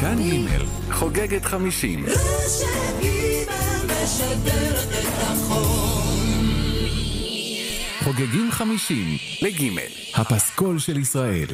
כאן ג' חוגגת 50. רשת ג' משדרת את החום. חוגגים 50 לג' הפסקול של ישראל.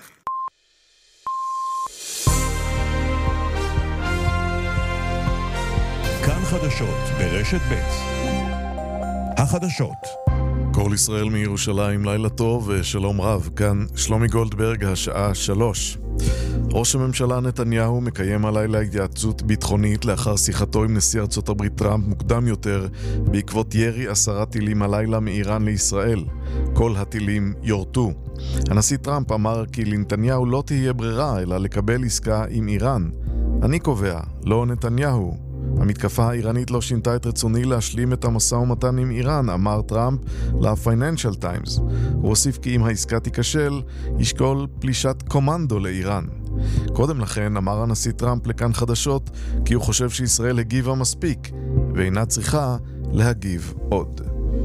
כאן חדשות ברשת ב'. החדשות. כל ישראל מירושלים, לילה טוב ושלום רב. כאן שלומי גולדברג, השעה 3. ראש הממשלה נתניהו מקיים הלילה התייעצות ביטחונית לאחר שיחתו עם נשיא ארצות הברית טראמפ מוקדם יותר בעקבות ירי 10 טילים הלילה מאיראן לישראל. כל הטילים יורטו. הנשיא טראמפ אמר כי לנתניהו לא תהיה ברירה אלא לקבל עסקה עם איראן. אני קובע, לא נתניהו. המתקפה האיראנית לא שינתה את רצוני להשלים את המשא ומתן עם איראן, אמר טראמפ ל-Financial Times. הוא הוסיף כי אם העסקה תיכשל, ישקול פלישת קומנדו לאיראן. קודם לכן אמר הנשיא טראמפ לכאן חדשות כי הוא חושב שישראל הגיבה מספיק ואינה צריכה להגיב עוד.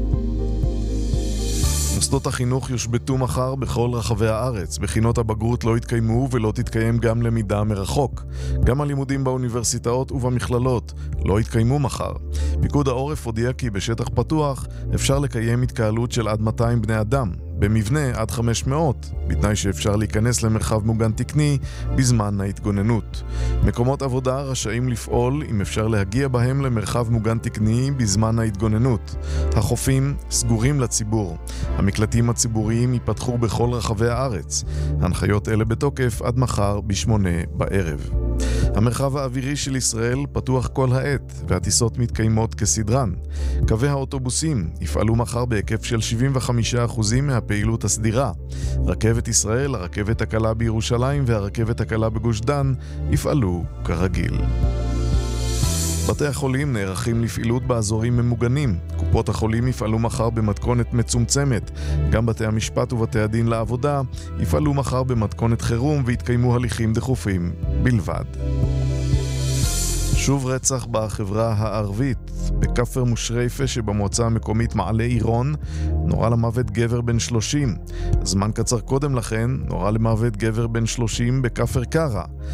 מוסדות החינוך יושבתו מחר בכל רחבי הארץ. בחינות הבגרות לא יתקיימו ולא תתקיים גם למידה מרחוק. גם הלימודים באוניברסיטאות ובמכללות לא יתקיימו מחר. פיקוד העורף הודיע כי בשטח פתוח אפשר לקיים התקהלות של עד 200 בני אדם. במבנה עד 500, בתנאי שאפשר להיכנס למרחב מוגן תקני בזמן ההתגוננות. מקומות עבודה רשאים לפעול אם אפשר להגיע בהם למרחב מוגן תקני בזמן ההתגוננות. החופים סגורים לציבור. המקלטים הציבוריים ייפתחו בכל רחבי הארץ. הנחיות אלה בתוקף עד מחר ב8 בערב. המרחב האווירי של ישראל פתוח כל העת והטיסות מתקיימות כסדרן. קווי האוטובוסים יפעלו מחר בהיקף של 75% מהפעילות הסדירה. רכבת ישראל, הרכבת הקלה בירושלים והרכבת הקלה בגוש דן יפעלו כרגיל. בתי החולים נערכים לפעילות באזורים ממוגנים. קופות החולים יפעלו מחר במתכונת מצומצמת. גם בתי המשפט ובתי הדין לעבודה יפעלו מחר במתכונת חירום ויתקיימו הליכים דחופים בלבד. שוב רצח בחברה הערבית. בכפר מושרייפה שבמועצה המקומית מעלה עירון נורה למוות גבר בן 30. זמן קצר קודם לכן נורה למוות גבר בן 30 בכפר קרה.